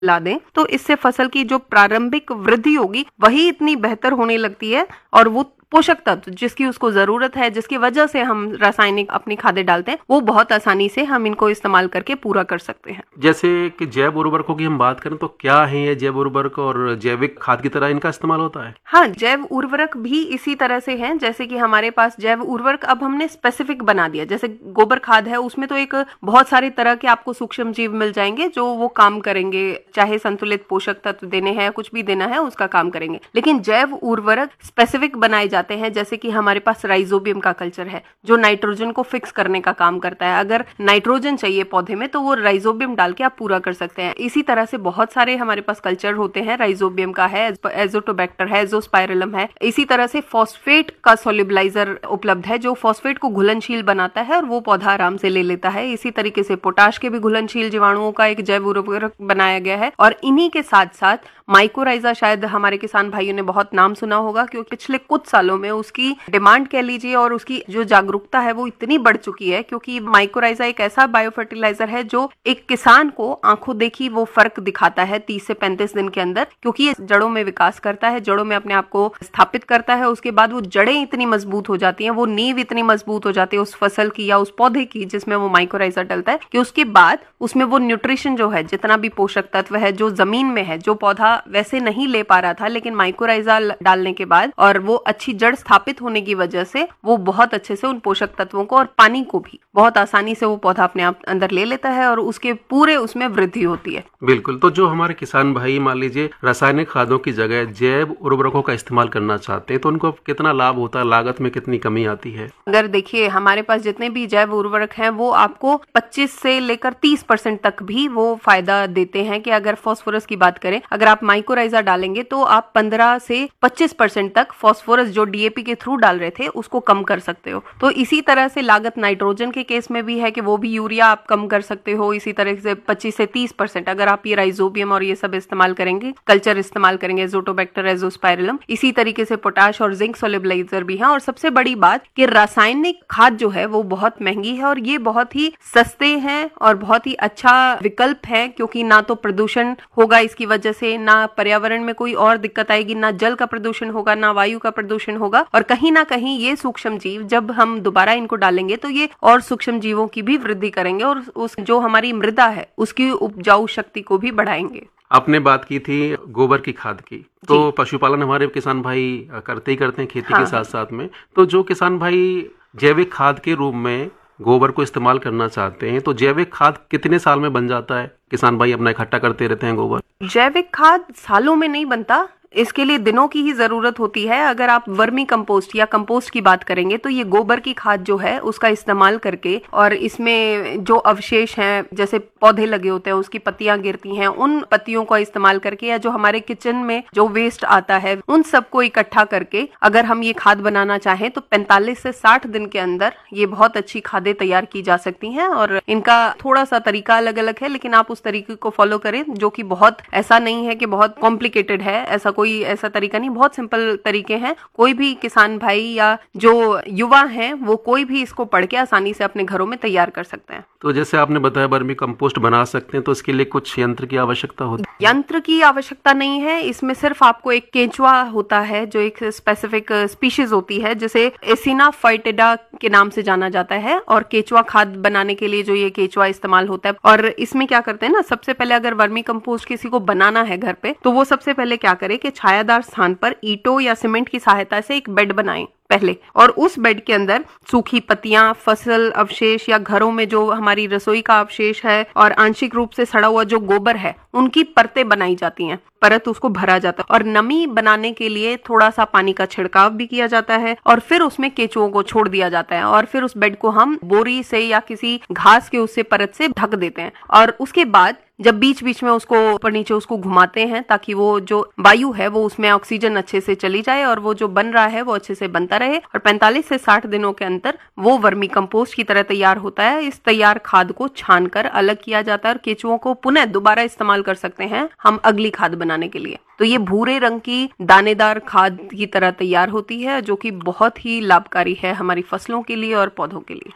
ला दें तो इससे फसल की जो प्रारंभिक वृद्धि होगी वही इतनी बेहतर होने लगती है और वो पोषक तत्व जिसकी उसको जरूरत है, जिसकी वजह से हम रासायनिक अपनी खादें डालते हैं, वो बहुत आसानी से हम इनको इस्तेमाल करके पूरा कर सकते हैं। जैसे कि जैव उर्वरकों की हम बात करें तो क्या है ये जैव उर्वरक और जैविक खाद की तरह इनका इस्तेमाल होता है? हाँ, जैव उर्वरक भी इसी तरह से हैं। जैसे कि हमारे पास जैव उर्वरक अब हमने स्पेसिफिक बना दिया। जैसे गोबर खाद है, उसमें तो एक बहुत सारे तरह के आपको सूक्ष्म जीव मिल जाएंगे जो वो काम करेंगे, चाहे संतुलित पोषक तत्व देने हैं, कुछ भी देना है उसका काम करेंगे। लेकिन जैव उर्वरक स्पेसिफिक बनाए जाते हैं। जैसे कि हमारे पास राइजोबियम का कल्चर है जो नाइट्रोजन को फिक्स करने का काम करता है। अगर नाइट्रोजन चाहिए पौधे में तो वो राइजोबियम डाल के आप पूरा कर सकते हैं। इसी तरह से बहुत सारे हमारे पास कल्चर होते हैं। राइजोबियम का है, एजोटोबैक्टर है, एजोस्पाइरलम है। इसी तरह से फॉस्फेट का सोल्यूबलाइजर उपलब्ध है जो फॉस्फेट को घुलनशील बनाता है और वो पौधा आराम से ले लेता है। इसी तरीके से पोटाश के भी घुलनशील जीवाणुओं का एक जैव उर्वरक बनाया गया है। और इन्हीं के साथ साथ माइकोराइजा, शायद हमारे किसान भाइयों ने बहुत नाम सुना होगा क्योंकि पिछले कुछ सालों में उसकी डिमांड कह लीजिए और उसकी जो जागरूकता है वो इतनी बढ़ चुकी है क्योंकि माइकोराइजा एक ऐसा बायो फर्टिलाइजर है जो एक किसान को आंखों देखी वो फर्क दिखाता है 30 से 35 दिन के अंदर, क्योंकि ये जड़ों में विकास करता है, जड़ों में अपने आप को स्थापित करता है। उसके बाद वो जड़ें इतनी मजबूत हो जाती हैं, वो नींव इतनी मजबूत हो जाती है उस फसल की या उस पौधे की जिसमें वो माइकोराइजा डलता है कि उसके बाद उसमें वो न्यूट्रिशन जो है, जितना भी पोषक तत्व है जो जमीन में है, जो पौधा वैसे नहीं ले पा रहा था, लेकिन माइकोराइजा डालने के बाद और वो अच्छी जड़ स्थापित होने की वजह से वो बहुत अच्छे से उन पोषक तत्वों को और पानी को भी बहुत आसानी से वो पौधा अपने आप अंदर ले लेता है और उसके पूरे उसमें वृद्धि होती है। बिल्कुल। तो जो हमारे किसान भाई मान लीजिए रासायनिक खादों की जगह जैव उर्वरकों का इस्तेमाल करना चाहते हैं तो उनको कितना लाभ होता है, लागत में कितनी कमी आती है? अगर देखिए हमारे पास जितने भी जैव उर्वरक हैं वो आपको 25 से लेकर 30% तक भी वो फायदा देते हैं। कि अगर फास्फोरस की बात करें, अगर आप माइकोराइजा डालेंगे तो आप 15 से 25% तक फास्फोरस जो डीएपी के थ्रू डाल रहे थे उसको कम कर सकते हो। तो इसी तरह से लागत नाइट्रोजन के केस में भी है कि वो भी यूरिया आप कम कर सकते हो। इसी तरह से 25 से 30% अगर आप ये राइजोबियम और ये सब इस्तेमाल करेंगे, कल्चर इस्तेमाल करेंगे, एजोटोबैक्टर, एजोस्पाइरलम, इसी तरीके से पोटाश और जिंक सोल्यूबलाइजर भी है। और सबसे बड़ी बात कि रासायनिक खाद जो है वो बहुत महंगी है और ये बहुत ही सस्ते हैं और बहुत ही अच्छा विकल्प है क्योंकि ना तो प्रदूषण होगा इसकी वजह से, ना पर्यावरण में कोई और दिक्कत आएगी, ना जल का प्रदूषण होगा, ना वायु का प्रदूषण होगा। और कहीं ना कहीं ये सूक्ष्म जीव जब हम दोबारा इनको डालेंगे तो ये और सूक्ष्म जीवों की भी वृद्धि करेंगे और उस जो हमारी मृदा है उसकी उपजाऊ शक्ति को भी बढ़ाएंगे। आपने बात की थी गोबर की खाद की, तो पशुपालन हमारे किसान भाई करते ही करते हैं खेती के साथ साथ में। तो जो किसान भाई जैविक खाद के रूप में गोबर को इस्तेमाल करना चाहते हैं तो जैविक खाद कितने साल में बन जाता है? किसान भाई अपना इकट्ठा करते रहते हैं गोबर। जैविक खाद सालों में नहीं बनता, इसके लिए दिनों की ही जरूरत होती है। अगर आप वर्मी कंपोस्ट या कंपोस्ट की बात करेंगे तो ये गोबर की खाद जो है उसका इस्तेमाल करके और इसमें जो अवशेष हैं, जैसे पौधे लगे होते हैं उसकी पत्तियां गिरती हैं, उन पत्तियों का इस्तेमाल करके या जो हमारे किचन में जो वेस्ट आता है उन सबको इकट्ठा करके अगर हम ये खाद बनाना चाहें तो 45 से 60 दिन के अंदर ये बहुत अच्छी खादें तैयार की जा सकती हैं। और इनका थोड़ा सा तरीका अलग अलग है, लेकिन आप उस तरीके को फॉलो करें जो कि बहुत ऐसा नहीं है कि बहुत कॉम्प्लिकेटेड है, कोई ऐसा तरीका नहीं, बहुत सिंपल तरीके हैं। कोई भी किसान भाई या जो युवा हैं वो कोई भी इसको पढ़ के आसानी से अपने घरों में तैयार कर सकते हैं। तो जैसे आपने बताया वर्मी कंपोस्ट बना सकते हैं तो इसके लिए कुछ यंत्र की आवश्यकता होती है? यंत्र की आवश्यकता नहीं है, इसमें सिर्फ आपको एक केंचुआ होता है जो एक स्पेसिफिक स्पीशीज होती है जिसे एसिना फाइटेडा के नाम से जाना जाता है। और केंचुआ खाद बनाने के लिए जो ये केंचुआ इस्तेमाल होता है, और इसमें क्या करते हैं ना, सबसे पहले अगर वर्मी कंपोस्ट किसी को बनाना है घर पे तो वो सबसे पहले क्या करे कि छायादार स्थान पर ईंटों या सीमेंट की सहायता से एक बेड बनाएं पहले, और उस बेड के अंदर सूखी पत्तियां, फसल अवशेष या घरों में जो हमारी रसोई का अवशेष है और आंशिक रूप से सड़ा हुआ जो गोबर है उनकी परतें बनाई जाती हैं, परत उसको भरा जाता है और नमी बनाने के लिए थोड़ा सा पानी का छिड़काव भी किया जाता है और फिर उसमें केंचुओं को छोड़ दिया जाता है और फिर उस बेड को हम बोरी से या किसी घास के उससे परत से ढक देते हैं। और उसके बाद जब बीच बीच में उसको ऊपर नीचे उसको घुमाते हैं ताकि वो जो वायु है वो उसमें ऑक्सीजन अच्छे से चली जाए और वो जो बन रहा है वो अच्छे से बनता रहे, और 45 से 60 दिनों के अंदर वो वर्मी कंपोस्ट की तरह तैयार होता है। इस तैयार खाद को छानकर अलग किया जाता है और केंचुओं को पुनः दोबारा इस्तेमाल कर सकते हैं हम अगली खाद बनाने के लिए। तो ये भूरे रंग की दानेदार खाद की तरह तैयार होती है जो कि बहुत ही लाभकारी है हमारी फसलों के लिए और पौधों के लिए।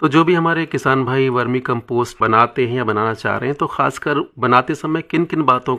तो जो भी हमारे किसान भाई वर्मी कंपोस्ट बनाते हैं या बनाना चाह रहे हैं, तो खासकर बनाते समय किन किन बातों